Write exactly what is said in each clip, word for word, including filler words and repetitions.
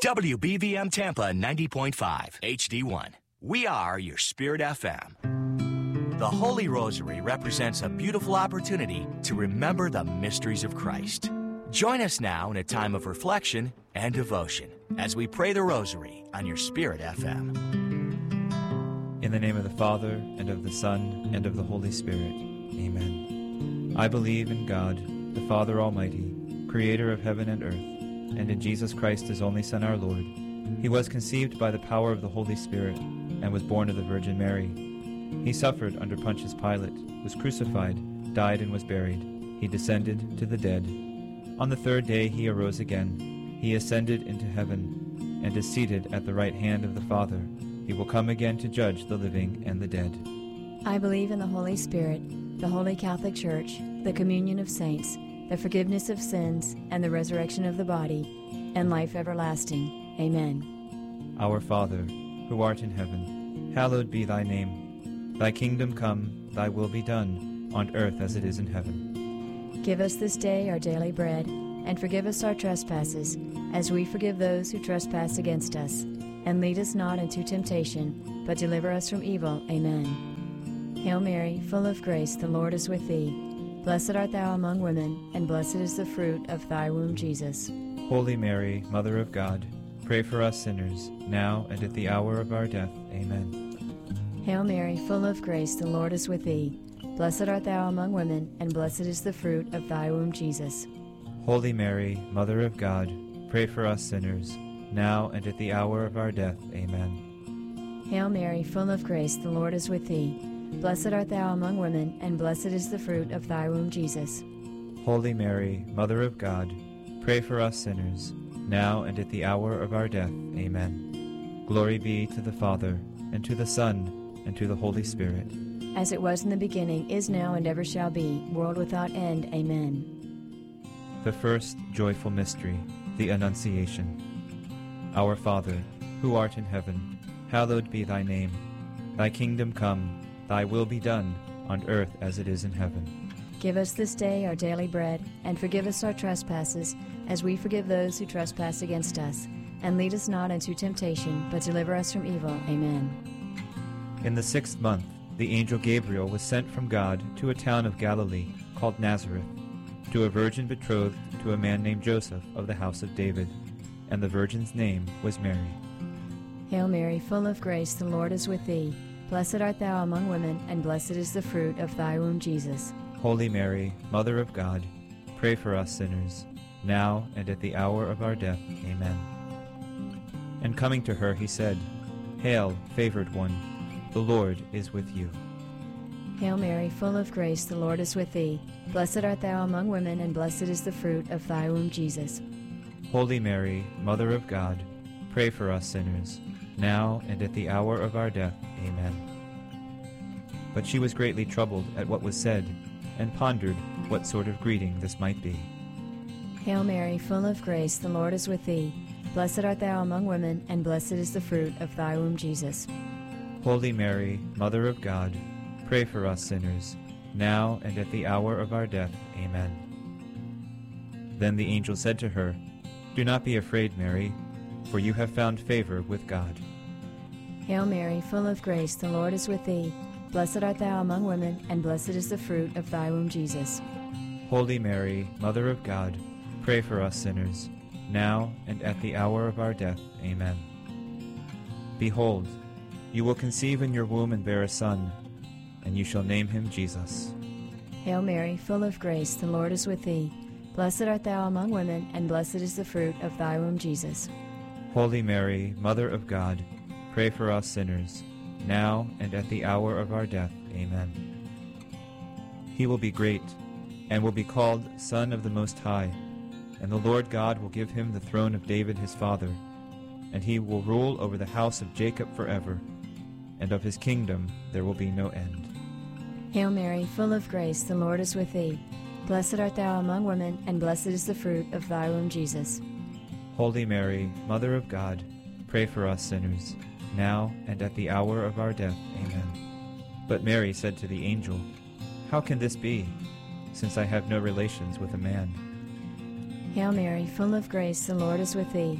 W B V M Tampa ninety point five, H D one. We are your Spirit F M. The Holy Rosary represents a beautiful opportunity to remember the mysteries of Christ. Join us now in a time of reflection and devotion as we pray the Rosary on your Spirit F M. In the name of the Father, and of the Son, and of the Holy Spirit. Amen. I believe in God, the Father Almighty, creator of heaven and earth, and in Jesus Christ, his only Son, our Lord. He was conceived by the power of the Holy Spirit, and was born of the Virgin Mary. He suffered under Pontius Pilate, was crucified, died, and was buried. He descended to the dead. On the third day he arose again. He ascended into heaven, and is seated at the right hand of the Father. He will come again to judge the living and the dead. I believe in the Holy Spirit, the Holy Catholic Church, the communion of saints, the forgiveness of sins, and the resurrection of the body, and life everlasting. Amen. Our Father, who art in heaven, hallowed be thy name. Thy kingdom come, thy will be done, on earth as it is in heaven. Give us this day our daily bread, and forgive us our trespasses, as we forgive those who trespass against us. And lead us not into temptation, but deliver us from evil. Amen. Hail Mary, full of grace, the Lord is with thee. Blessed art thou among women, and blessed is the fruit of thy womb, Jesus. Holy Mary, Mother of God, pray for us sinners, now and at the hour of our death. Amen. Hail Mary, full of grace, the Lord is with thee. Blessed art thou among women, and blessed is the fruit of thy womb, Jesus. Holy Mary, Mother of God, pray for us sinners, now and at the hour of our death. Amen. Hail Mary, full of grace, the Lord is with thee. Blessed art thou among women, and blessed is the fruit of thy womb, Jesus. Holy Mary, Mother of God, pray for us sinners, now and at the hour of our death. Amen. Glory be to the Father, and to the Son, and to the Holy Spirit. As it was in the beginning, is now, and ever shall be, world without end. Amen. The first joyful mystery, the Annunciation. Our Father, who art in heaven, hallowed be thy name. Thy kingdom come, thy will be done, on earth as it is in heaven. Give us this day our daily bread, and forgive us our trespasses, as we forgive those who trespass against us. And lead us not into temptation, but deliver us from evil. Amen. In the sixth month, the angel Gabriel was sent from God to a town of Galilee called Nazareth, to a virgin betrothed to a man named Joseph of the house of David, and the virgin's name was Mary. Hail Mary, full of grace, the Lord is with thee. Blessed art thou among women, and blessed is the fruit of thy womb, Jesus. Holy Mary, Mother of God, pray for us sinners, now and at the hour of our death. Amen. And coming to her, he said, Hail, favored one, the Lord is with you. Hail Mary, full of grace, the Lord is with thee. Blessed art thou among women, and blessed is the fruit of thy womb, Jesus. Holy Mary, Mother of God, pray for us sinners, now and at the hour of our death. Amen. But she was greatly troubled at what was said, and pondered what sort of greeting this might be. Hail Mary, full of grace, the Lord is with thee. Blessed art thou among women, and blessed is the fruit of thy womb, Jesus. Holy Mary, Mother of God, pray for us sinners, now and at the hour of our death. Amen. Then the angel said to her, Do not be afraid, Mary, for you have found favor with God. Hail Mary, full of grace, the Lord is with thee. Blessed art thou among women, and blessed is the fruit of thy womb, Jesus. Holy Mary, Mother of God, pray for us sinners, now and at the hour of our death. Amen. Behold, you will conceive in your womb and bear a son, and you shall name him Jesus. Hail Mary, full of grace, the Lord is with thee. Blessed art thou among women, and blessed is the fruit of thy womb, Jesus. Holy Mary, Mother of God, pray for us sinners, now and at the hour of our death. Amen. He will be great, and will be called Son of the Most High, and the Lord God will give him the throne of David his father, and he will rule over the house of Jacob forever, and of his kingdom there will be no end. Hail Mary, full of grace, the Lord is with thee. Blessed art thou among women, and blessed is the fruit of thy womb, Jesus. Holy Mary, Mother of God, pray for us sinners, now and at the hour of our death. Amen. But Mary said to the angel, How can this be, since I have no relations with a man? Hail Mary, full of grace, the Lord is with thee.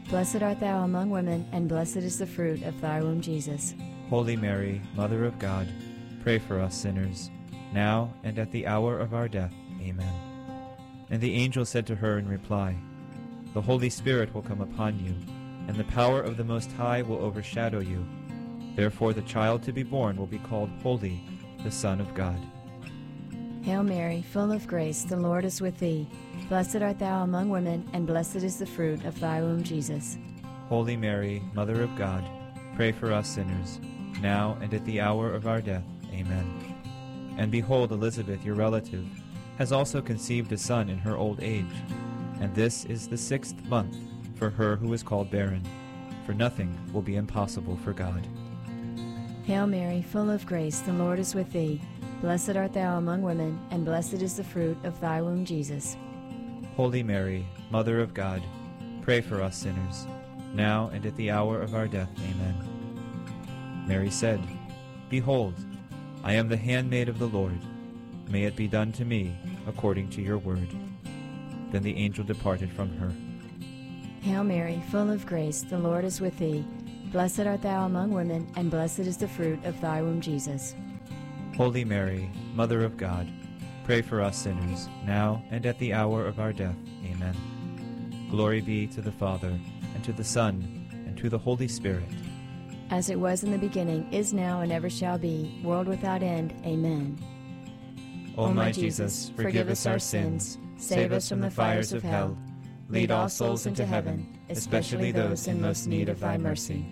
Blessed art thou among women, and blessed is the fruit of thy womb, Jesus. Holy Mary, Mother of God, pray for us sinners, now and at the hour of our death. Amen. And the angel said to her in reply, The Holy Spirit will come upon you, and the power of the Most High will overshadow you. Therefore the child to be born will be called Holy, the Son of God. Hail Mary, full of grace, the Lord is with thee. Blessed art thou among women, and blessed is the fruit of thy womb, Jesus. Holy Mary, Mother of God, pray for us sinners, now and at the hour of our death. Amen. And behold, Elizabeth, your relative, has also conceived a son in her old age, and this is the sixth month for her who is called barren, for nothing will be impossible for God. Hail Mary, full of grace, the Lord is with thee. Blessed art thou among women, and blessed is the fruit of thy womb, Jesus. Holy Mary, Mother of God, pray for us sinners, now and at the hour of our death. Amen. Mary said, Behold, I am the handmaid of the Lord. May it be done to me according to your word. Then the angel departed from her. Hail Mary, full of grace, the Lord is with thee. Blessed art thou among women, and blessed is the fruit of thy womb, Jesus. Holy Mary, Mother of God, pray for us sinners, now and at the hour of our death. Amen. Glory be to the Father, and to the Son, and to the Holy Spirit. As it was in the beginning, is now, and ever shall be, world without end. Amen. O my Jesus, forgive us our sins, save us from the fires of hell, lead all souls into heaven, especially those in most need of thy mercy.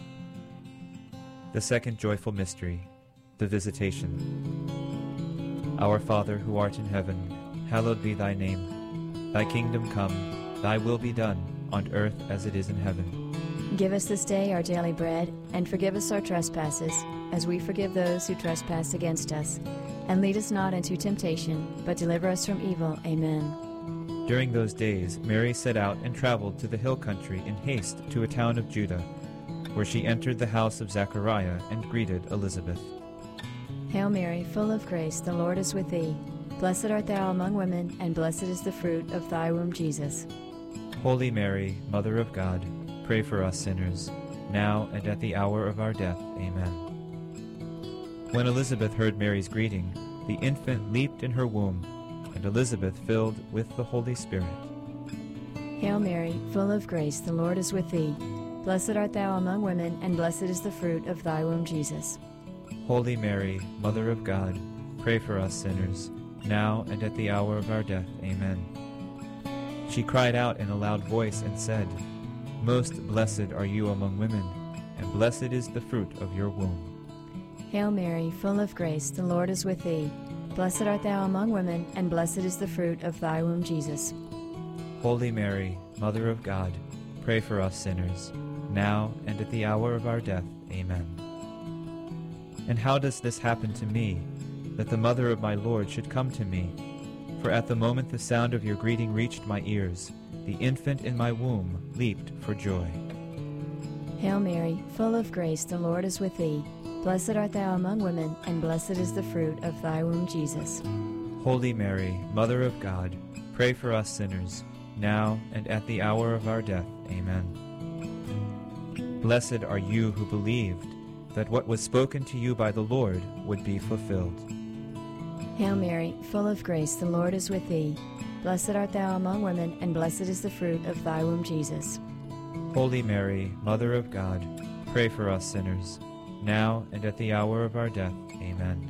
The second joyful mystery, the Visitation. Our Father, who art in heaven, hallowed be thy name. Thy kingdom come, thy will be done, on earth as it is in heaven. Give us this day our daily bread, and forgive us our trespasses, as we forgive those who trespass against us. And lead us not into temptation, but deliver us from evil. Amen. During those days Mary set out and traveled to the hill country in haste to a town of Judah, where she entered the house of Zechariah and greeted Elizabeth. Hail Mary, full of grace, the Lord is with thee. Blessed art thou among women, and blessed is the fruit of thy womb, Jesus. Holy Mary, Mother of God, pray for us sinners, now and at the hour of our death. Amen. When Elizabeth heard Mary's greeting, the infant leaped in her womb, and Elizabeth filled with the Holy Spirit. Hail Mary, full of grace, the Lord is with thee. Blessed art thou among women, and blessed is the fruit of thy womb, Jesus. Holy Mary, Mother of God, pray for us sinners, now and at the hour of our death. Amen. She cried out in a loud voice and said, Most blessed are you among women, and blessed is the fruit of your womb. Hail Mary, full of grace, the Lord is with thee. Blessed art thou among women, and blessed is the fruit of thy womb, Jesus. Holy Mary, Mother of God, pray for us sinners, now and at the hour of our death. Amen. And how does this happen to me, that the mother of my Lord should come to me? For at the moment the sound of your greeting reached my ears, the infant in my womb leaped for joy. Hail Mary, full of grace, the Lord is with thee. Blessed art thou among women, and blessed is the fruit of thy womb, Jesus. Holy Mary, Mother of God, pray for us sinners, now and at the hour of our death. Amen. Blessed are you who believed that what was spoken to you by the Lord would be fulfilled. Hail Mary, full of grace, the Lord is with thee. Blessed art thou among women, and blessed is the fruit of thy womb, Jesus. Holy Mary, Mother of God, pray for us sinners, now and at the hour of our death. Amen.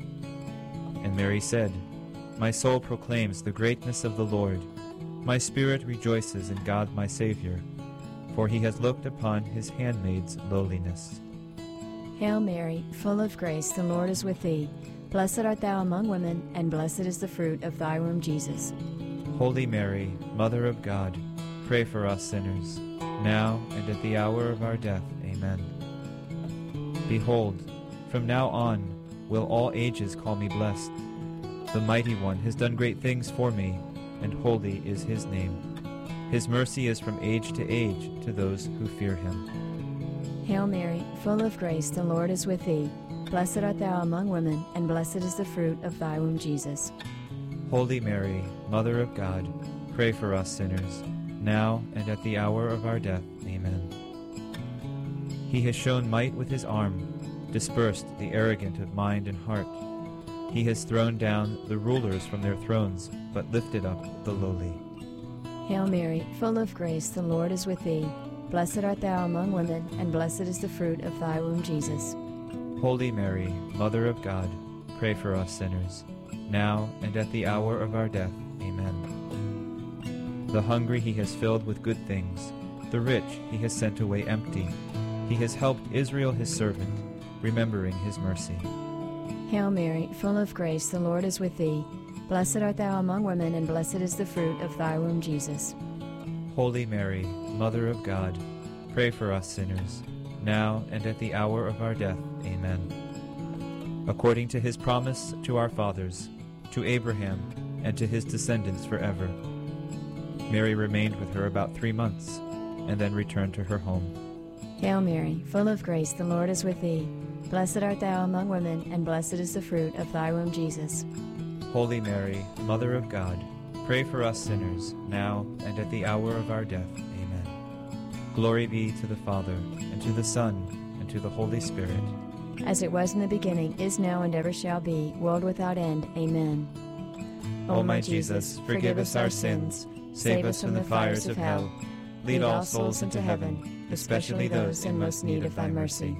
And Mary said, My soul proclaims the greatness of the Lord. My spirit rejoices in God my Savior, for he has looked upon his handmaid's lowliness. Hail Mary, full of grace, the Lord is with thee. Blessed art thou among women, and blessed is the fruit of thy womb, Jesus. Holy Mary, Mother of God, pray for us sinners, now and at the hour of our death. Amen. Behold, from now on will all ages call me blessed. The Mighty One has done great things for me, and holy is his name. His mercy is from age to age to those who fear him. Hail Mary, full of grace, the Lord is with thee. Blessed art thou among women, and blessed is the fruit of thy womb, Jesus. Holy Mary, Mother of God, pray for us sinners, now and at the hour of our death. Amen. He has shown might with his arm, dispersed the arrogant of mind and heart. He has thrown down the rulers from their thrones, but lifted up the lowly. Hail Mary, full of grace, the Lord is with thee. Blessed art thou among women, and blessed is the fruit of thy womb, Jesus. Holy Mary, Mother of God, pray for us sinners, now and at the hour of our death. Amen. The hungry he has filled with good things, the rich he has sent away empty. He has helped Israel his servant, remembering his mercy. Hail Mary, full of grace, the Lord is with thee. Blessed art thou among women, and blessed is the fruit of thy womb, Jesus. Holy Mary, Mother of God, pray for us sinners, now and at the hour of our death. Amen. According to his promise to our fathers, to Abraham, and to his descendants forever. Mary remained with her about three months, and then returned to her home. Hail Mary, full of grace, the Lord is with thee. Blessed art thou among women, and blessed is the fruit of thy womb, Jesus. Holy Mary, Mother of God, pray for us sinners, now and at the hour of our death. Amen. Glory be to the Father, and to the Son, and to the Holy Spirit. As it was in the beginning, is now, and ever shall be, world without end. Amen. O my Jesus, forgive us our sins, save us from the fires of hell, lead all souls into heaven, especially those in most need of thy mercy.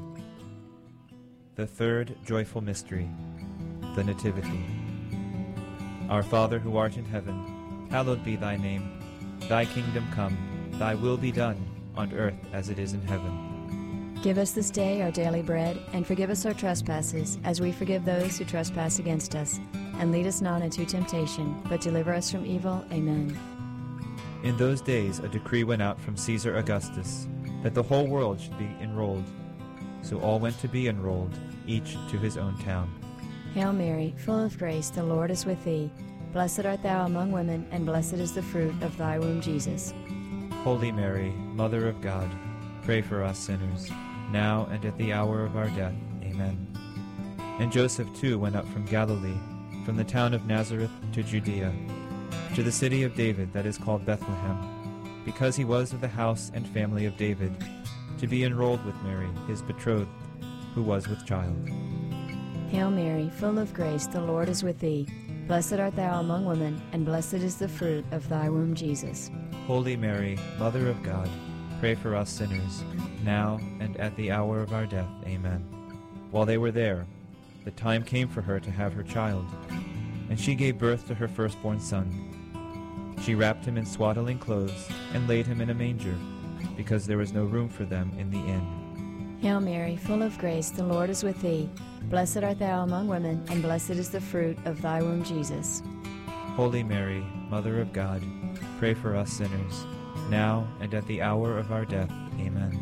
The third joyful mystery, the Nativity. Our Father who art in heaven, hallowed be thy name. Thy kingdom come, thy will be done, on earth as it is in heaven. Give us this day our daily bread, and forgive us our trespasses, as we forgive those who trespass against us. And lead us not into temptation, but deliver us from evil. Amen. In those days a decree went out from Caesar Augustus, that the whole world should be enrolled. So all went to be enrolled, each to his own town. Hail Mary, full of grace, the Lord is with thee. Blessed art thou among women, and blessed is the fruit of thy womb, Jesus. Holy Mary, Mother of God, pray for us sinners, now and at the hour of our death. Amen. And Joseph too went up from Galilee, from the town of Nazareth to Judea, to the city of David that is called Bethlehem, because he was of the house and family of David, to be enrolled with Mary, his betrothed, who was with child. Hail Mary, full of grace, the Lord is with thee. Blessed art thou among women, and blessed is the fruit of thy womb, Jesus. Holy Mary, Mother of God, pray for us sinners, now and at the hour of our death. Amen. While they were there, the time came for her to have her child, and she gave birth to her firstborn son. She wrapped him in swaddling clothes and laid him in a manger, because there was no room for them in the inn. Hail Mary, full of grace, the Lord is with thee. Blessed art thou among women, and blessed is the fruit of thy womb, Jesus. Holy Mary, Mother of God, pray for us sinners, now and at the hour of our death. Amen.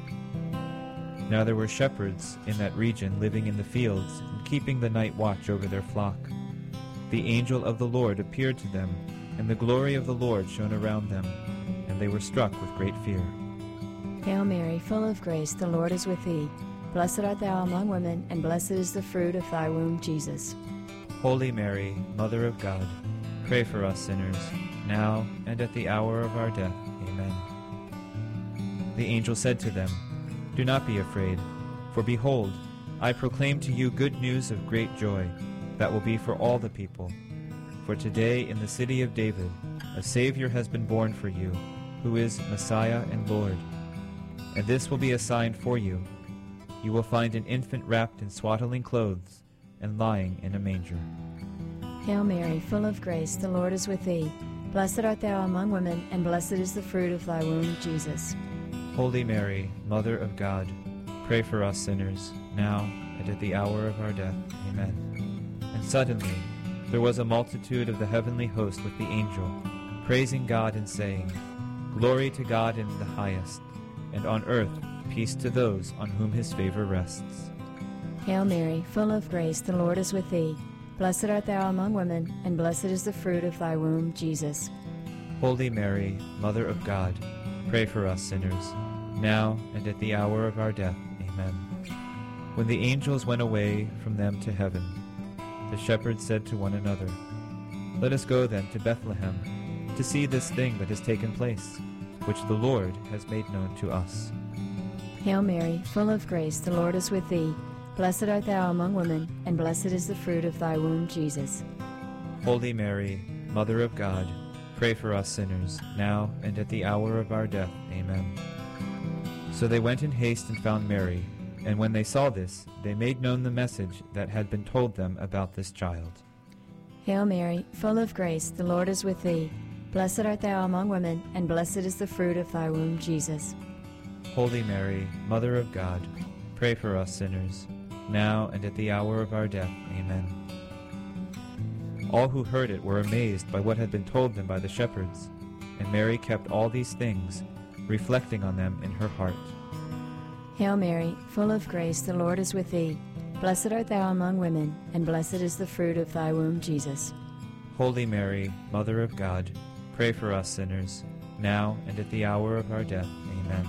Now there were shepherds in that region living in the fields, and keeping the night watch over their flock. The angel of the Lord appeared to them, and the glory of the Lord shone around them, and they were struck with great fear. Hail Mary, full of grace, the Lord is with thee. Blessed art thou among women, and blessed is the fruit of thy womb, Jesus. Holy Mary, Mother of God, pray for us sinners, now and at the hour of our death. Amen. The angel said to them, Do not be afraid, for behold, I proclaim to you good news of great joy, that will be for all the people. For today in the city of David a Savior has been born for you, who is Messiah and Lord. And this will be a sign for you. You will find an infant wrapped in swaddling clothes and lying in a manger. Hail Mary, full of grace, the Lord is with thee. Blessed art thou among women, and blessed is the fruit of thy womb, Jesus. Holy Mary, Mother of God, pray for us sinners, now and at the hour of our death. Amen. And suddenly there was a multitude of the heavenly host with the angel, praising God and saying, Glory to God in the highest, and on earth peace to those on whom his favor rests. Hail Mary, full of grace, the Lord is with thee. Blessed art thou among women, and blessed is the fruit of thy womb, Jesus. Holy Mary, Mother of God, pray for us sinners, now and at the hour of our death. Amen. When the angels went away from them to heaven, the shepherds said to one another, Let us go then to Bethlehem, to see this thing that has taken place, which the Lord has made known to us. Hail Mary, full of grace, the Lord is with thee. Blessed art thou among women, and blessed is the fruit of thy womb, Jesus. Holy Mary, Mother of God, pray for us sinners, now and at the hour of our death. Amen. So they went in haste and found Mary, and when they saw this, they made known the message that had been told them about this child. Hail Mary, full of grace, the Lord is with thee. Blessed art thou among women, and blessed is the fruit of thy womb, Jesus. Holy Mary, Mother of God, pray for us sinners, now and at the hour of our death. Amen. All who heard it were amazed by what had been told them by the shepherds, and Mary kept all these things, reflecting on them in her heart. Hail Mary, full of grace, the Lord is with thee. Blessed art thou among women, and blessed is the fruit of thy womb, Jesus. Holy Mary, Mother of God, pray for us sinners, now and at the hour of our death. Amen.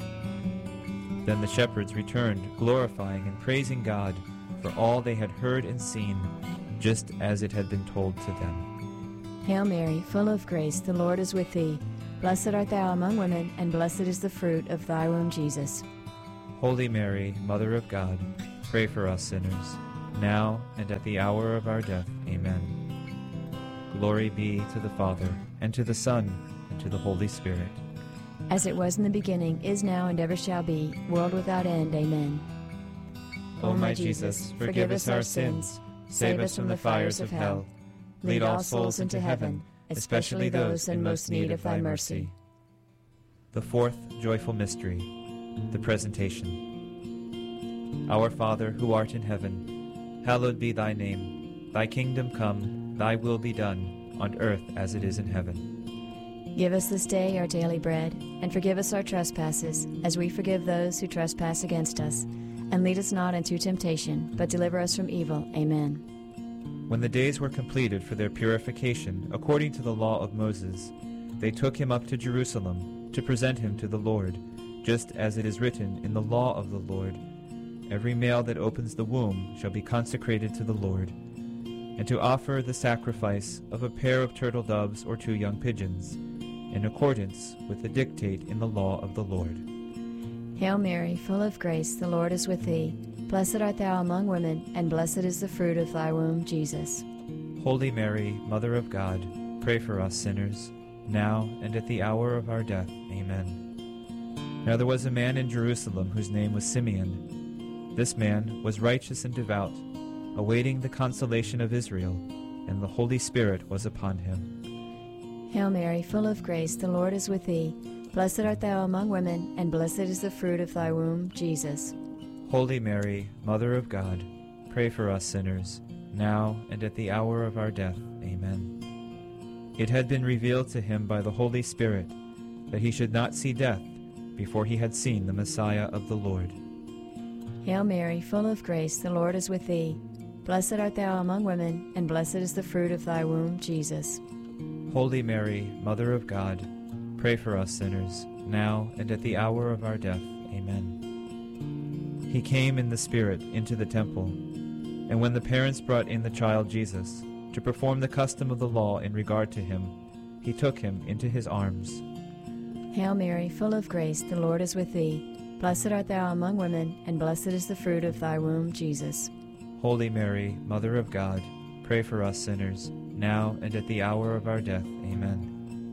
Then the shepherds returned, glorifying and praising God for all they had heard and seen, just as it had been told to them. Hail Mary, full of grace, the Lord is with thee. Blessed art thou among women, and blessed is the fruit of thy womb, Jesus. Holy Mary, Mother of God, pray for us sinners, now and at the hour of our death. Amen. Glory be to the Father, and to the Son, and to the Holy Spirit. As it was in the beginning, is now, and ever shall be, world without end. Amen. O my Jesus, forgive us our sins, save us from the fires of hell, lead all souls into heaven, especially those in most need of thy mercy. The fourth joyful mystery, the Presentation. Our Father, who art in heaven, hallowed be thy name. Thy kingdom come, thy will be done, on earth as it is in heaven. Give us this day our daily bread, and forgive us our trespasses, as we forgive those who trespass against us. And lead us not into temptation, but deliver us from evil. Amen. When the days were completed for their purification, according to the law of Moses, they took him up to Jerusalem to present him to the Lord, just as it is written in the law of the Lord, every male that opens the womb shall be consecrated to the Lord, and to offer the sacrifice of a pair of turtle doves or two young pigeons, in accordance with the dictate in the law of the Lord. Hail Mary, full of grace, the Lord is with thee. Blessed art thou among women, and blessed is the fruit of thy womb, Jesus. Holy Mary, Mother of God, pray for us sinners, now and at the hour of our death. Amen. Now there was a man in Jerusalem whose name was Simeon. This man was righteous and devout, awaiting the consolation of Israel, and the Holy Spirit was upon him. Hail Mary, full of grace, the Lord is with thee. Blessed art thou among women, and blessed is the fruit of thy womb, Jesus. Holy Mary, Mother of God, pray for us sinners, now and at the hour of our death. Amen. It had been revealed to him by the Holy Spirit that he should not see death before he had seen the Messiah of the Lord. Hail Mary, full of grace, the Lord is with thee. Blessed art thou among women, and blessed is the fruit of thy womb, Jesus. Holy Mary, Mother of God, pray for us sinners, now and at the hour of our death. Amen. He came in the Spirit into the temple, and when the parents brought in the child Jesus, to perform the custom of the law in regard to him, he took him into his arms. Hail Mary, full of grace, the Lord is with thee. Blessed art thou among women, and blessed is the fruit of thy womb, Jesus. Holy Mary, Mother of God, pray for us sinners, now and at the hour of our death. Amen.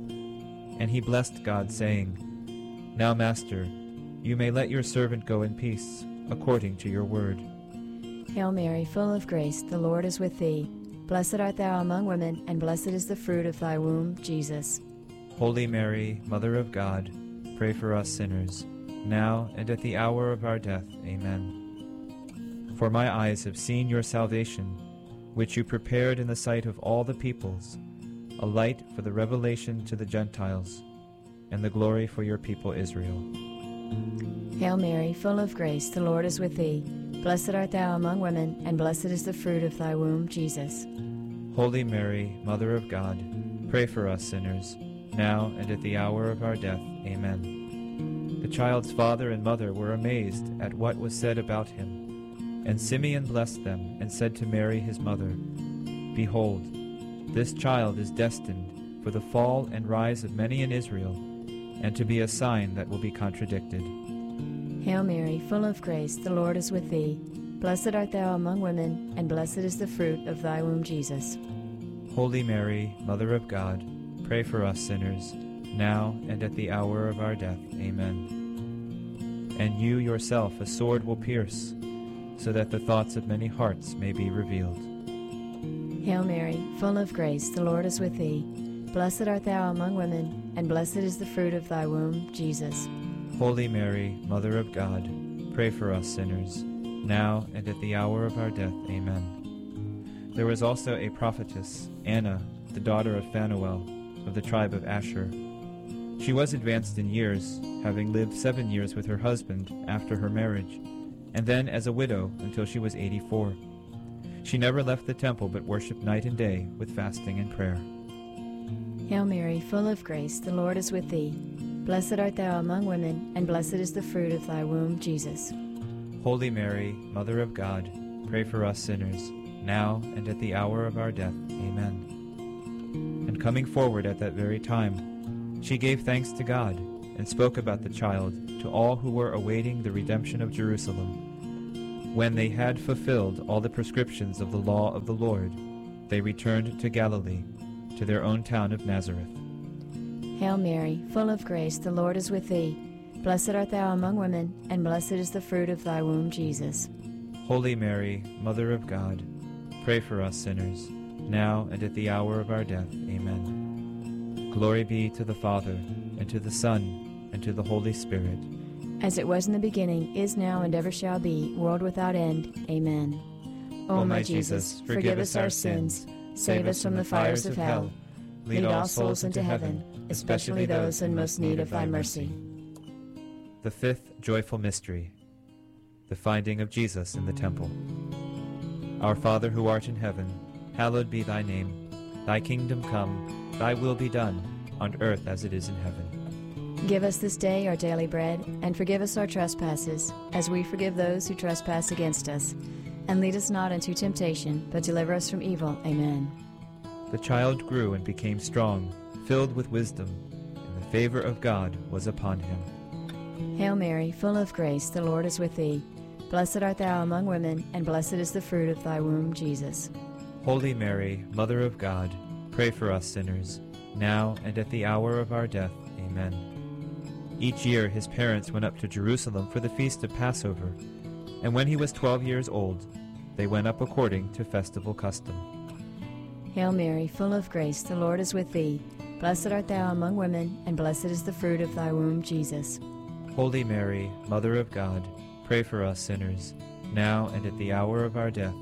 And he blessed God, saying, Now, Master, you may let your servant go in peace, according to your word. Hail Mary, full of grace, the Lord is with thee. Blessed art thou among women, and blessed is the fruit of thy womb, Jesus. Holy Mary, Mother of God, pray for us sinners, now and at the hour of our death. Amen. For my eyes have seen your salvation, which you prepared in the sight of all the peoples, a light for the revelation to the Gentiles, and the glory for your people Israel. Hail Mary, full of grace, the Lord is with thee. Blessed art thou among women, and blessed is the fruit of thy womb, Jesus. Holy Mary, Mother of God, pray for us sinners, now and at the hour of our death. Amen. The child's father and mother were amazed at what was said about him. And Simeon blessed them, and said to Mary his mother, Behold, this child is destined for the fall and rise of many in Israel, and to be a sign that will be contradicted. Hail Mary, full of grace, the Lord is with thee. Blessed art thou among women, and blessed is the fruit of thy womb, Jesus. Holy Mary, Mother of God, pray for us sinners, now and at the hour of our death. Amen. And you yourself a sword will pierce, so that the thoughts of many hearts may be revealed. Hail Mary, full of grace, the Lord is with thee. Blessed art thou among women, and blessed is the fruit of thy womb, Jesus. Holy Mary, Mother of God, pray for us sinners, now and at the hour of our death. Amen. There was also a prophetess, Anna, the daughter of Phanuel, of the tribe of Asher. She was advanced in years, having lived seven years with her husband after her marriage, and then as a widow until she was eighty-four. She never left the temple but worshipped night and day with fasting and prayer. Hail Mary, full of grace, the Lord is with thee. Blessed art thou among women, and blessed is the fruit of thy womb, Jesus. Holy Mary, Mother of God, pray for us sinners, now and at the hour of our death. Amen. And coming forward at that very time, she gave thanks to God, and spoke about the child to all who were awaiting the redemption of Jerusalem. When they had fulfilled all the prescriptions of the law of the Lord, they returned to Galilee, to their own town of Nazareth. Hail Mary, full of grace, the Lord is with thee. Blessed art thou among women, and blessed is the fruit of thy womb, Jesus. Holy Mary, Mother of God, pray for us sinners, now and at the hour of our death. Amen. Glory be to the Father, and to the Son, and to the Holy Spirit. As it was in the beginning, is now, and ever shall be, world without end. Amen. O my Jesus, forgive us our sins, save us from the fires of hell, lead all souls into heaven, especially those in most need of thy mercy. The fifth joyful mystery, the finding of Jesus in the temple. Our Father who art in heaven, hallowed be thy name. Thy kingdom come, thy will be done, on earth as it is in heaven. Give us this day our daily bread, and forgive us our trespasses, as we forgive those who trespass against us. And lead us not into temptation, but deliver us from evil. Amen. The child grew and became strong, filled with wisdom, and the favor of God was upon him. Hail Mary, full of grace, the Lord is with thee. Blessed art thou among women, and blessed is the fruit of thy womb, Jesus. Holy Mary, Mother of God, pray for us sinners, now and at the hour of our death. Amen. Each year his parents went up to Jerusalem for the feast of Passover, and when he was twelve years old, they went up according to festival custom. Hail Mary, full of grace, the Lord is with thee. Blessed art thou among women, and blessed is the fruit of thy womb, Jesus. Holy Mary, Mother of God, pray for us sinners, now and at the hour of our death.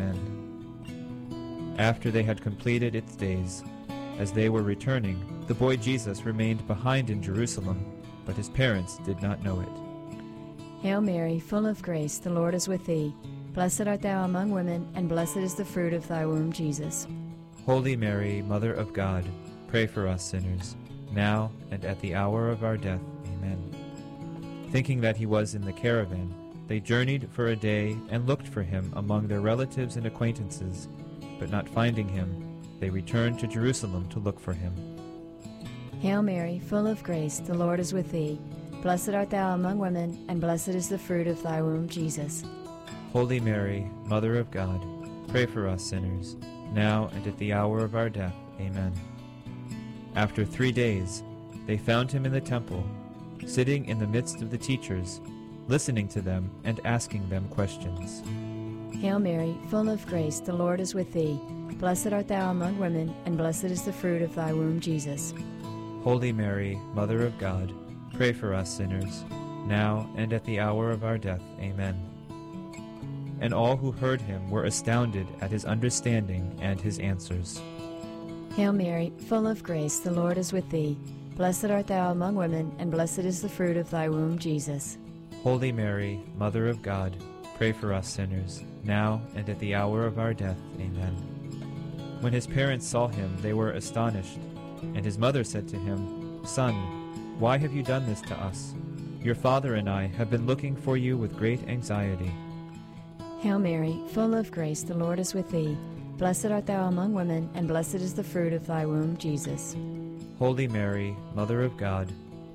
Amen. After they had completed its days, as they were returning, the boy Jesus remained behind in Jerusalem, but his parents did not know it. Hail Mary, full of grace, the Lord is with thee. Blessed art thou among women, and blessed is the fruit of thy womb, Jesus. Holy Mary, Mother of God, pray for us sinners, now and at the hour of our death. Amen. Thinking that he was in the caravan, they journeyed for a day and looked for him among their relatives and acquaintances, but not finding him, they returned to Jerusalem to look for him. Hail Mary, full of grace, the Lord is with thee. Blessed art thou among women, and blessed is the fruit of thy womb, Jesus. Holy Mary, Mother of God, pray for us sinners, now and at the hour of our death. Amen. After three days, they found him in the temple, sitting in the midst of the teachers, listening to them and asking them questions. Hail Mary, full of grace, the Lord is with thee. Blessed art thou among women, and blessed is the fruit of thy womb, Jesus. Holy Mary, Mother of God, pray for us sinners, now and at the hour of our death. Amen. And all who heard him were astounded at his understanding and his answers. Hail Mary, full of grace, the Lord is with thee. Blessed art thou among women, and blessed is the fruit of thy womb, Jesus. Holy Mary, Mother of God, pray for us sinners, now and at the hour of our death. Amen. When his parents saw him, they were astonished, and his mother said to him, Son, why have you done this to us? Your father and I have been looking for you with great anxiety. Hail Mary, full of grace, the Lord is with thee. Blessed art thou among women, and blessed is the fruit of thy womb, Jesus. Holy Mary, Mother of God,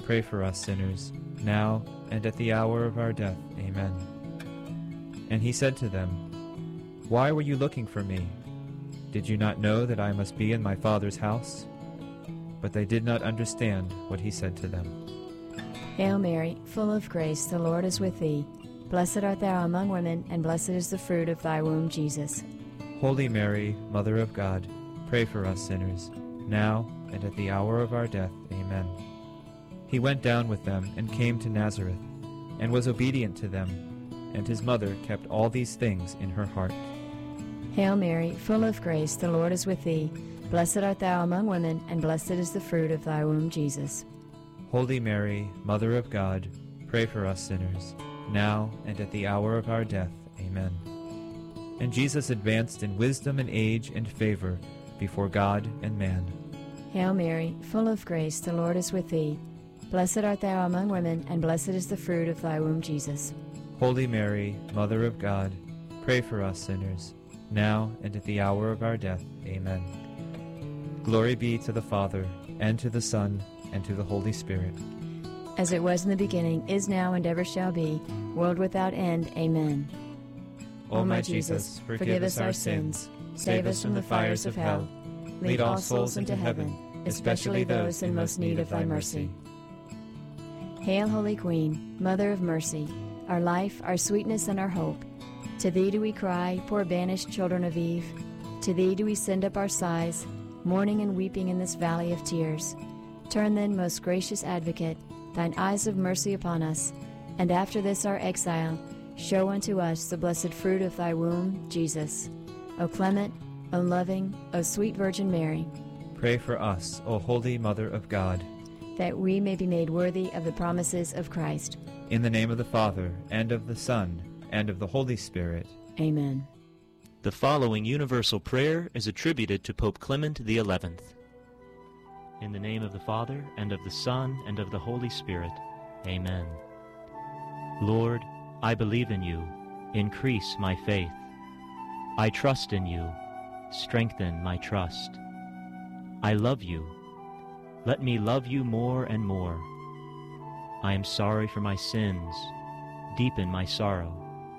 pray for us sinners, now and at the hour of our death. Amen. And he said to them, Why were you looking for me? Did you not know that I must be in my Father's house? But they did not understand what he said to them. Hail Mary, full of grace, the Lord is with thee. Blessed art thou among women, and blessed is the fruit of thy womb, Jesus. Holy Mary, Mother of God, pray for us sinners, now and at the hour of our death. Amen. He went down with them and came to Nazareth, and was obedient to them, and his mother kept all these things in her heart. Hail Mary, full of grace, the Lord is with thee. Blessed art thou among women, and blessed is the fruit of thy womb, Jesus. Holy Mary, Mother of God, pray for us sinners, now and at the hour of our death. Amen. And Jesus advanced in wisdom and age and favor before God and man. Hail Mary, full of grace, the Lord is with thee. Blessed art thou among women, and blessed is the fruit of thy womb, Jesus. Holy Mary, Mother of God, pray for us sinners, now and at the hour of our death. Amen. Glory be to the Father, and to the Son, and to the Holy Spirit. As it was in the beginning, is now, and ever shall be, world without end. Amen. O my Jesus, forgive us our sins, save us from the fires of hell, lead all souls into heaven, especially those in most need of thy mercy. Hail, Holy Queen, Mother of Mercy, our life, our sweetness, and our hope. To thee do we cry, poor banished children of Eve. To thee do we send up our sighs, mourning and weeping in this valley of tears. Turn then, most gracious Advocate, thine eyes of mercy upon us, and after this our exile, show unto us the blessed fruit of thy womb, Jesus. O clement, O loving, O sweet Virgin Mary, pray for us, O Holy Mother of God, that we may be made worthy of the promises of Christ. In the name of the Father, and of the Son, and of the Holy Spirit. Amen. The following universal prayer is attributed to Pope Clement the Eleventh. In the name of the Father, and of the Son, and of the Holy Spirit. Amen. Lord, I believe in you. Increase my faith. I trust in you. Strengthen my trust. I love you. Let me love you more and more. I am sorry for my sins. Deepen my sorrow.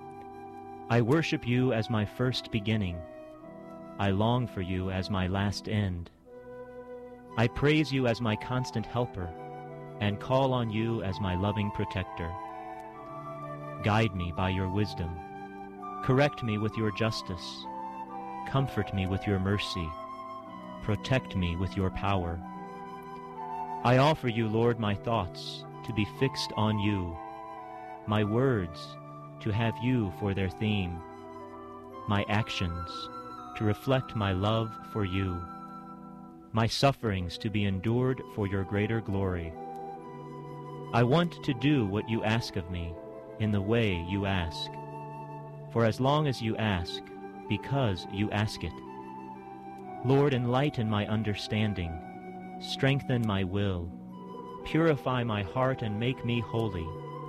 I worship you as my first beginning. I long for you as my last end. I praise you as my constant helper, and call on you as my loving protector. Guide me by your wisdom. Correct me with your justice. Comfort me with your mercy. Protect me with your power. I offer you, Lord, my thoughts to be fixed on you, my words to have you for their theme, my actions to reflect my love for you, my sufferings to be endured for your greater glory. I want to do what you ask of me in the way you ask, for as long as you ask, because you ask it. Lord, enlighten my understanding, strengthen my will, purify my heart and make me holy.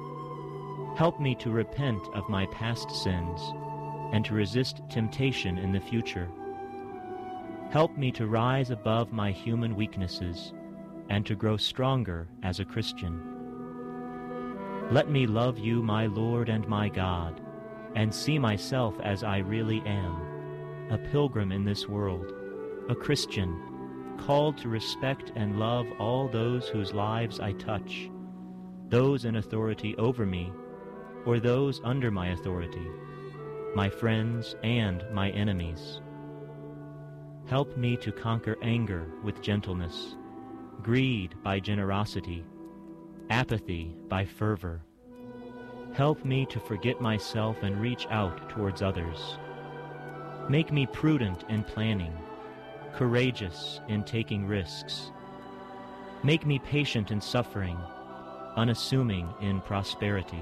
Help me to repent of my past sins and to resist temptation in the future. Help me to rise above my human weaknesses and to grow stronger as a Christian. Let me love you, my Lord and my God, and see myself as I really am, a pilgrim in this world, a Christian, called to respect and love all those whose lives I touch, those in authority over me, or those under my authority, my friends and my enemies. Help me to conquer anger with gentleness, greed by generosity, apathy by fervor. Help me to forget myself and reach out towards others. Make me prudent in planning, courageous in taking risks. Make me patient in suffering, unassuming in prosperity.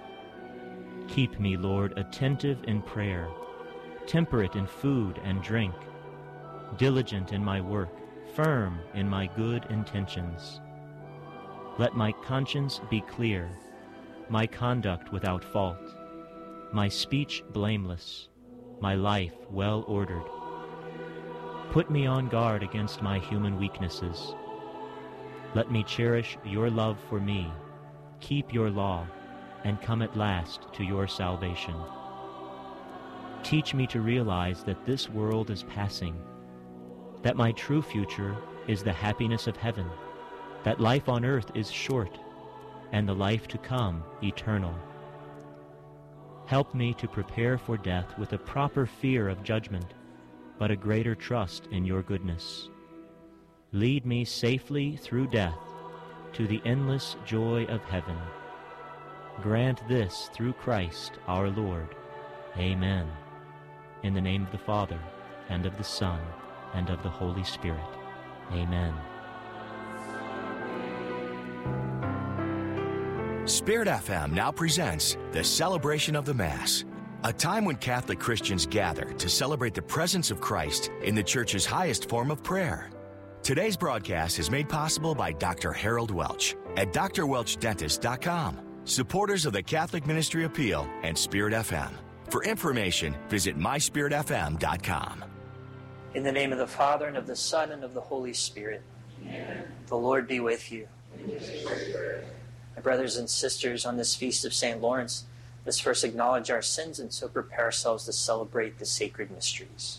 Keep me, Lord, attentive in prayer, temperate in food and drink, diligent in my work, firm in my good intentions. Let my conscience be clear, my conduct without fault, my speech blameless, my life well ordered. Put me on guard against my human weaknesses. Let me cherish your love for me, keep your law, and come at last to your salvation. Teach me to realize that this world is passing, that my true future is the happiness of heaven, that life on earth is short, and the life to come eternal. Help me to prepare for death with a proper fear of judgment, but a greater trust in your goodness. Lead me safely through death to the endless joy of heaven. Grant this through Christ our Lord. Amen. In the name of the Father, and of the Son, and of the Holy Spirit. Amen. Spirit F M now presents the Celebration of the Mass, a time when Catholic Christians gather to celebrate the presence of Christ in the Church's highest form of prayer. Today's broadcast is made possible by Doctor Harold Welch at d r welch dentist dot com, supporters of the Catholic Ministry Appeal and Spirit F M. For information, visit my spirit f m dot com. In the name of the Father, and of the Son, and of the Holy Spirit. Amen. The Lord be with you. My brothers and sisters, on this feast of Saint Lawrence, let's first acknowledge our sins and so prepare ourselves to celebrate the sacred mysteries.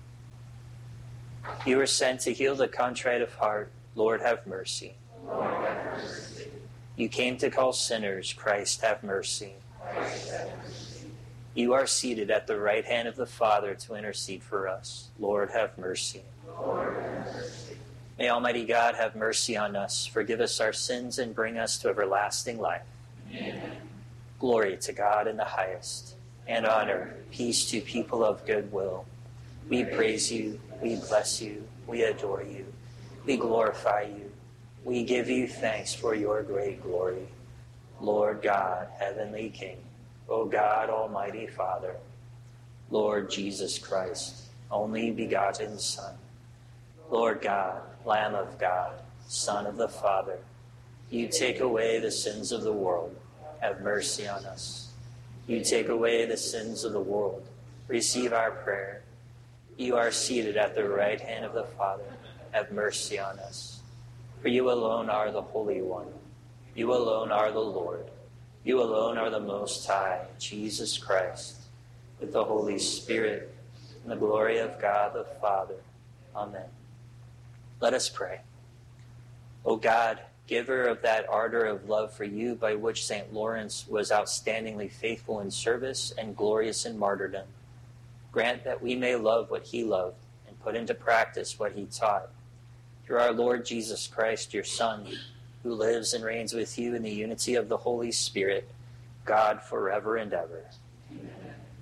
You were sent to heal the contrite of heart. Lord, have mercy. Lord, have mercy. You came to call sinners. Christ, have mercy. Christ, have mercy. You are seated at the right hand of the Father to intercede for us. Lord, have mercy. Lord, have mercy. May Almighty God have mercy on us, forgive us our sins, and bring us to everlasting life. Amen. Glory to God in the highest, and on earth peace to people of good will. We praise you, we bless you, we adore you, we glorify you, we give you thanks for your great glory. Lord God, heavenly King, O God, Almighty Father, Lord Jesus Christ, only begotten Son, Lord God, Lamb of God, Son of the Father, you take away the sins of the world, have mercy on us. You take away the sins of the world, receive our prayer. You are seated at the right hand of the Father, have mercy on us. For you alone are the Holy One, you alone are the Lord, you alone are the Most High, Jesus Christ, with the Holy Spirit, and the glory of God the Father. Amen. Let us pray. O God, giver of that ardor of love for you by which Saint Lawrence was outstandingly faithful in service and glorious in martyrdom, grant that we may love what he loved and put into practice what he taught. Through our Lord Jesus Christ, your Son, who lives and reigns with you in the unity of the Holy Spirit, God forever and ever. Amen.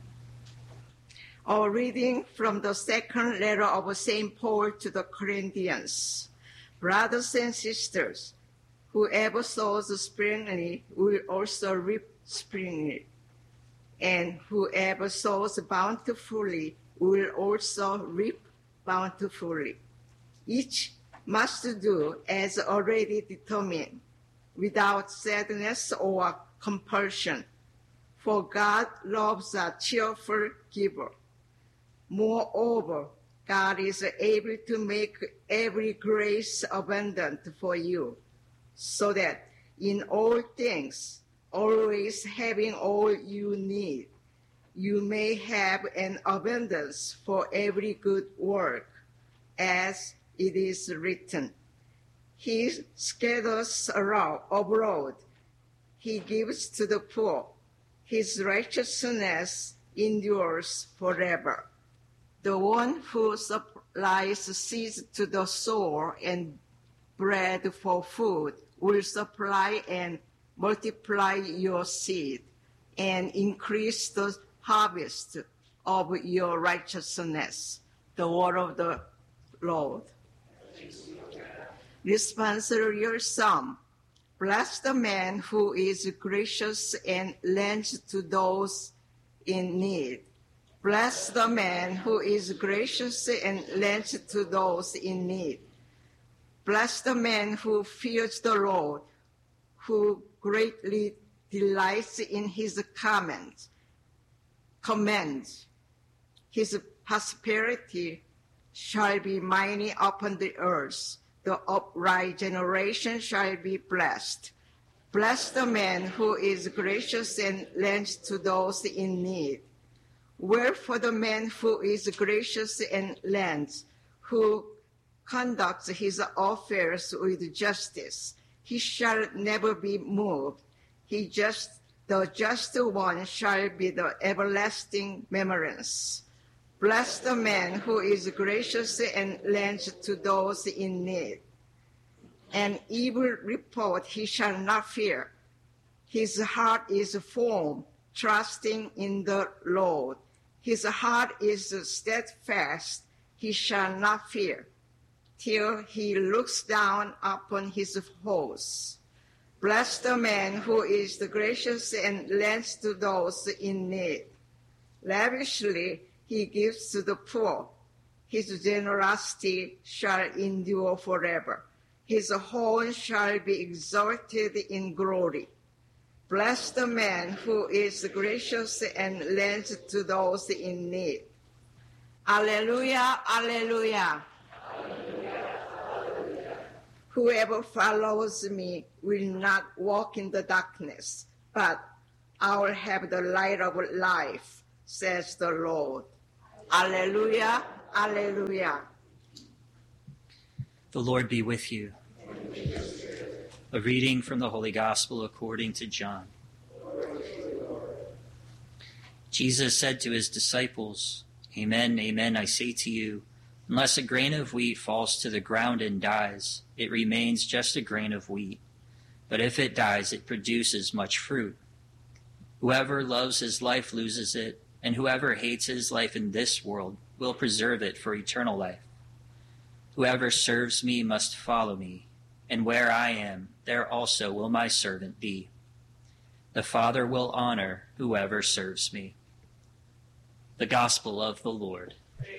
A reading from the second letter of Saint Paul to the Corinthians. Brothers and sisters, whoever sows sparingly will also reap sparingly, and whoever sows bountifully will also reap bountifully. Each must do as already determined, without sadness or compulsion, for God loves a cheerful giver. Moreover, God is able to make every grace abundant for you, so that in all things, always having all you need, you may have an abundance for every good work, as it is written, He scatters around abroad, He gives to the poor, His righteousness endures forever. The one who supplies seeds to the sower and bread for food will supply and multiply your seed and increase the harvest of your righteousness. The word of the Lord. Responsorial Psalm. Bless the man who is gracious and lends to those in need. Bless the man who is gracious and lends to those in need. Bless the man who fears the Lord, who greatly delights in his commands. Commands. His prosperity shall be many upon the earth. the upright generation shall be blessed. Bless the man who is gracious and lends to those in need. Wherefore the man who is gracious and lends, who conducts his affairs with justice, he shall never be moved. He just, the just one shall be the everlasting remembrance. Bless the man who is gracious and lends to those in need. An evil report he shall not fear. His heart is firm, trusting in the Lord. His heart is steadfast, he shall not fear, till he looks down upon his foes. Bless the man who is gracious and lends to those in need. Lavishly he gives to the poor. His generosity shall endure forever. His horn shall be exalted in glory. Bless the man who is gracious and lends to those in need. Alleluia, alleluia. Alleluia, alleluia. Whoever follows me will not walk in the darkness, but I will have the light of life, says the Lord. Alleluia, alleluia. The Lord be with you. A reading from the Holy Gospel according to John. Jesus said to his disciples, Amen, amen, I say to you, unless a grain of wheat falls to the ground and dies, it remains just a grain of wheat. But if it dies, it produces much fruit. Whoever loves his life loses it, and whoever hates his life in this world will preserve it for eternal life. Whoever serves me must follow me, and where I am, there also will my servant be. The Father will honor whoever serves me. The Gospel of the Lord.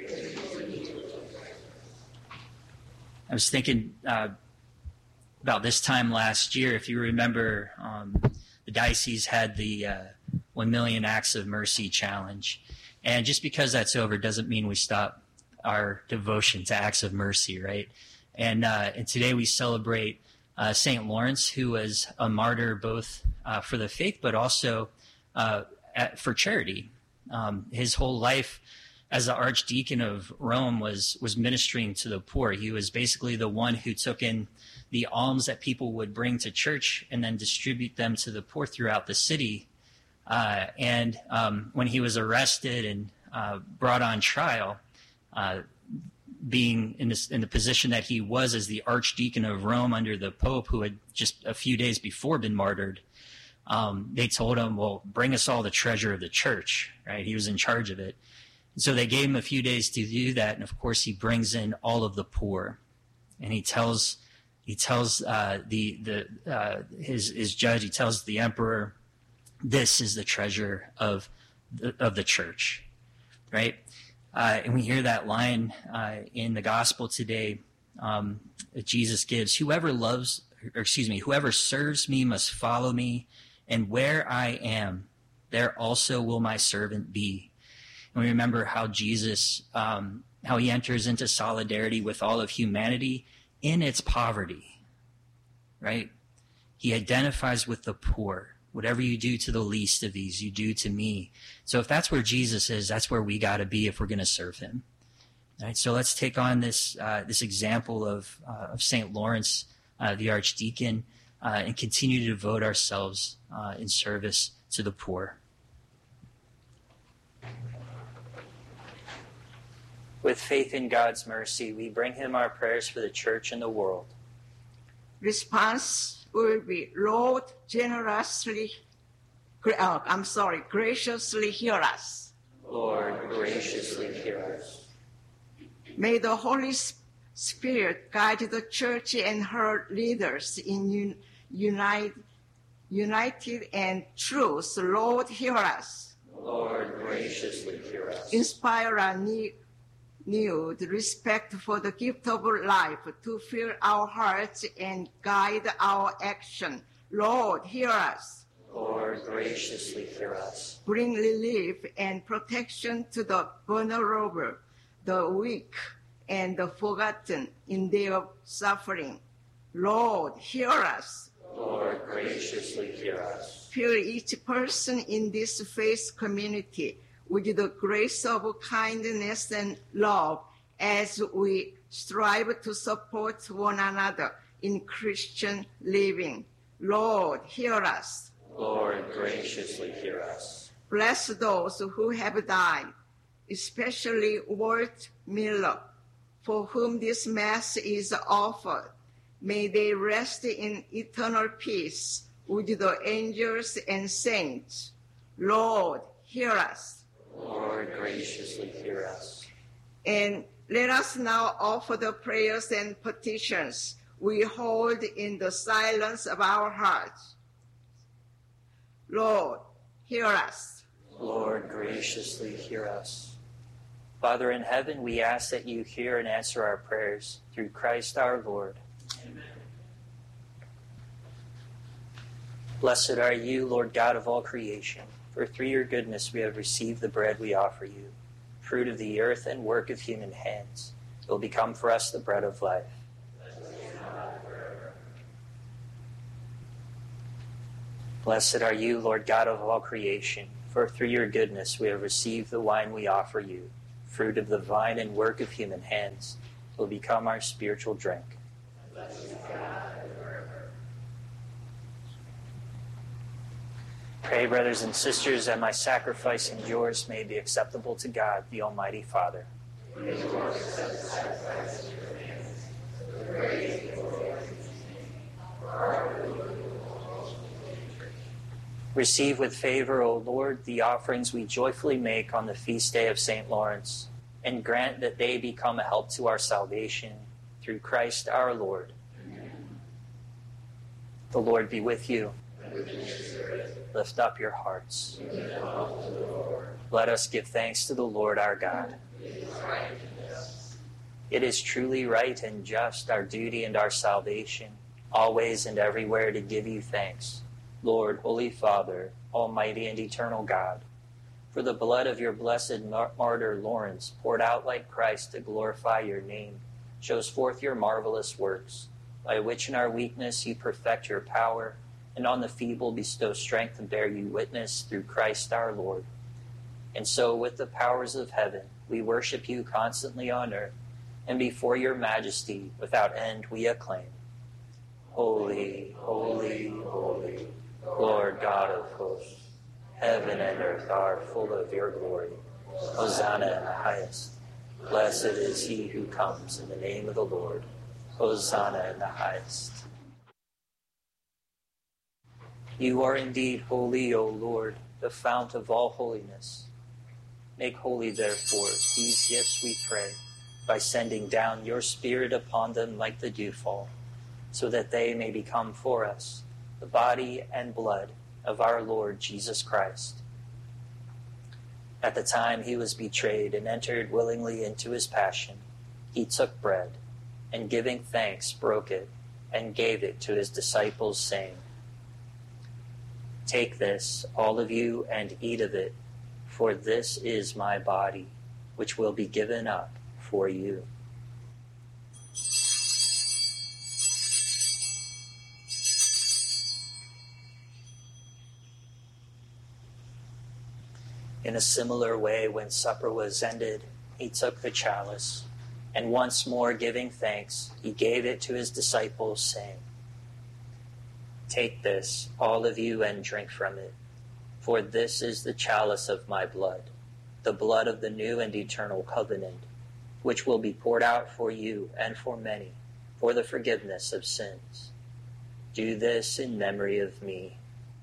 I was thinking uh, about this time last year, if you remember, um, the diocese had the uh, one million Acts of Mercy challenge. And just because that's over doesn't mean we stop our devotion to acts of mercy, right? And, uh, and today we celebrate uh, Saint Lawrence, who was a martyr both uh, for the faith, but also uh, at, for charity. Um, his whole life as the Archdeacon of Rome was was ministering to the poor. He was basically the one who took in the alms that people would bring to church and then distribute them to the poor throughout the city. Uh, and um, when he was arrested and uh, brought on trial, uh, being in, this, in the position that he was as the Archdeacon of Rome under the Pope, who had just a few days before been martyred, um, they told him, well, bring us all the treasure of the church, right? He was in charge of it. And so they gave him a few days to do that, and of course he brings in all of the poor, and he tells he tells uh, the the uh, his his judge, he tells the emperor, this is the treasure of the, of the church, right? Uh, and we hear that line uh, in the gospel today um, that Jesus gives: "Whoever loves, or excuse me, whoever serves me must follow me, and where I am, there also will my servant be." And we remember how Jesus, um, how he enters into solidarity with all of humanity in its poverty, right? He identifies with the poor. Whatever you do to the least of these, you do to me. So if that's where Jesus is, that's where we got to be if we're going to serve him. All right, so let's take on this uh, this example of uh, of Saint Lawrence, uh, the Archdeacon, uh, and continue to devote ourselves uh, in service to the poor. With faith in God's mercy, we bring him our prayers for the church and the world. Response will be, Lord, generously, oh, I'm sorry, graciously hear us. Lord, graciously hear us. May the Holy Spirit guide the church and her leaders in un- unite, united and truth. Lord, hear us. Lord, graciously hear us. Inspire our need. New respect for the gift of life to fill our hearts and guide our action. Lord, hear us. Lord, graciously hear us. Bring relief and protection to the vulnerable, the weak, and forgotten in their suffering. Lord, hear us. Lord, graciously hear us. Fill each person in this faith community with the grace of kindness and love as we strive to support one another in Christian living. Lord, hear us. Lord, graciously hear us. Bless those who have died, especially Walt Miller, for whom this Mass is offered. May they rest in eternal peace with the angels and saints. Lord, hear us. Lord, graciously hear us. And let us now offer the prayers and petitions we hold in the silence of our hearts. Lord, hear us. Lord, graciously hear us. Father in heaven, we ask that you hear and answer our prayers through Christ our Lord. Amen. Blessed are you, Lord God of all creation, for through your goodness we have received the bread we offer you, fruit of the earth and work of human hands. It will become for us the bread of life. Blessed are you, Lord God of all creation, for through your goodness we have received the wine we offer you, fruit of the vine and work of human hands. It will become our spiritual drink. Pray, brothers and sisters, that my sacrifice and yours may be acceptable to God, the Almighty Father. Receive with favor, O Lord, the offerings we joyfully make on the feast day of Saint Lawrence, and grant that they become a help to our salvation through Christ our Lord. Amen. The Lord be with you. And with your spirit. Lift up your hearts. Let us give thanks to the Lord our God. It is right and just. It is truly right and just, our duty and our salvation, always and everywhere to give you thanks, Lord, Holy Father, Almighty and eternal God, for the blood of your blessed martyr Lawrence, poured out like Christ to glorify your name, shows forth your marvelous works, by which in our weakness you perfect your power, and on the feeble bestow strength and bear you witness through Christ our Lord. And so with the powers of heaven, we worship you constantly on earth, and before your majesty without end we acclaim. Holy, holy, holy, Lord God of hosts, heaven and earth are full of your glory. Hosanna in the highest. Blessed is he who comes in the name of the Lord. Hosanna in the highest. You are indeed holy, O Lord, the fount of all holiness. Make holy, therefore, these gifts, we pray, by sending down your Spirit upon them like the dewfall, so that they may become for us the body and blood of our Lord Jesus Christ. At the time he was betrayed and entered willingly into his passion, he took bread, and giving thanks, broke it, and gave it to his disciples, saying, Take this, all of you, and eat of it, for this is my body, which will be given up for you. In a similar way, when supper was ended, he took the chalice, and once more giving thanks, he gave it to his disciples, saying, Take this, all of you, and drink from it, for this is the chalice of my blood, the blood of the new and eternal covenant, which will be poured out for you and for many, for the forgiveness of sins. Do this in memory of me.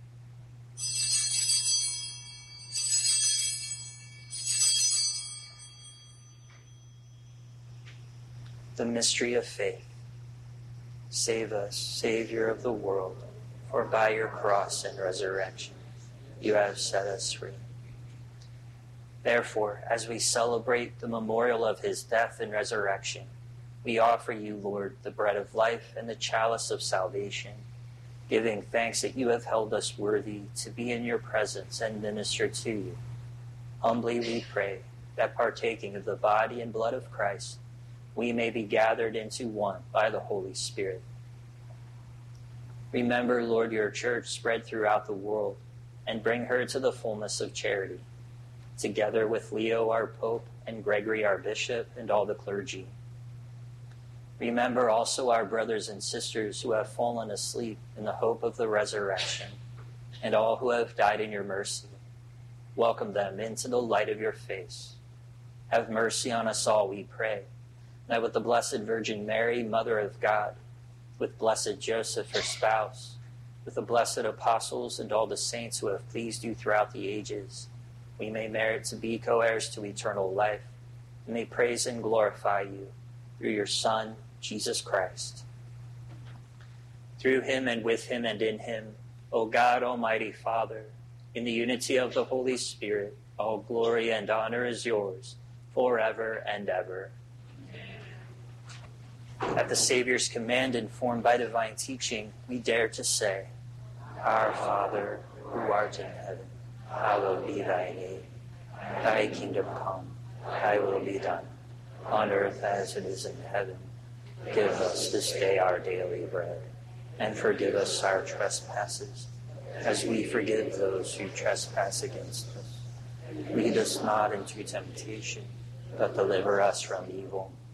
The mystery of faith. Save us, Savior of the world, for by your cross and resurrection you have set us free. Therefore, as we celebrate the memorial of his death and resurrection, we offer you, Lord, the bread of life and the chalice of salvation, giving thanks that you have held us worthy to be in your presence and minister to you. Humbly we pray that, partaking of the body and blood of Christ, we may be gathered into one by the Holy Spirit. Remember, Lord, your church spread throughout the world, and bring her to the fullness of charity, together with Leo our Pope and Gregory our Bishop and all the clergy. Remember also our brothers and sisters who have fallen asleep in the hope of the resurrection, and all who have died in your mercy. Welcome them into the light of your face. Have mercy on us all, we pray, that with the Blessed Virgin Mary, Mother of God, with blessed Joseph, her spouse, with the blessed apostles and all the saints who have pleased you throughout the ages, we may merit to be co-heirs to eternal life, and may praise and glorify you through your Son, Jesus Christ. Through him and with him and in him, O God, Almighty Father, in the unity of the Holy Spirit, all glory and honor is yours, forever and ever. At the Savior's command, informed by divine teaching, we dare to say, Our Father, who art in heaven, hallowed be thy name. Thy kingdom come, thy will be done, on earth as it is in heaven. Give us this day our daily bread, and forgive us our trespasses, as we forgive those who trespass against us. Lead us not into temptation, but deliver us from evil.